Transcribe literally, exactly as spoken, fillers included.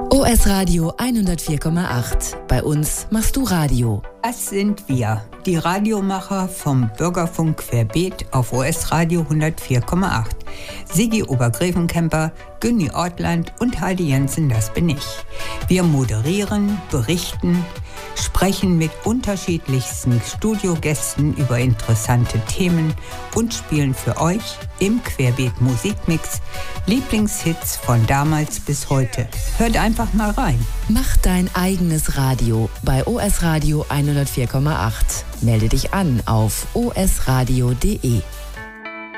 O S Radio hundertvier Komma acht. Bei uns machst du Radio. Das sind wir, die Radiomacher vom Bürgerfunk Querbeet auf O S Radio hundertvier Komma acht. Sigi Obergräfenkemper, Günni Ortland und Heidi Jensen, das bin ich. Wir moderieren, berichten, sprechen mit unterschiedlichsten Studiogästen über interessante Themen und spielen für euch im Querbeet Musikmix Lieblingshits von damals bis heute. Hört einfach mal rein. Mach dein eigenes Radio bei O S Radio hundertvier Komma acht. Melde dich an auf o s radio punkt d e.